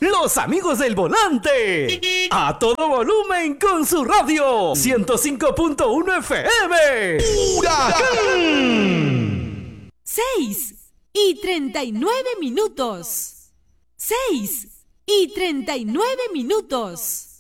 los amigos del volante. A todo volumen con su radio. 105.1 FM. ¡Huracán! 6:39. 6:39.